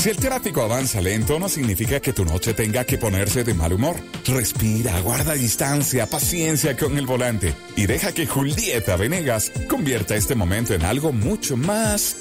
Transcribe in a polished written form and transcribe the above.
Si el tráfico avanza lento, no significa que tu noche tenga que ponerse de mal humor. Respira, guarda distancia, paciencia con el volante y deja que Julieta Venegas convierta este momento en algo mucho más